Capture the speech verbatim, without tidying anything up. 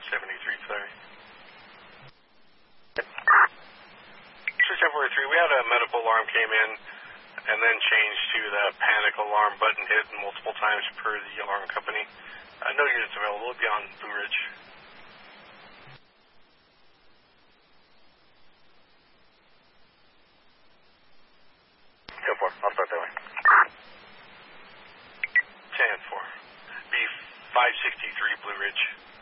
seventy-three, sorry. six seven four three, we had a medical alarm came in and then changed to the panic alarm button hit multiple times per the alarm company. Uh, no units available beyond Blue Ridge. ten four, I'll start that way. ten four. B five sixty-three Blue Ridge.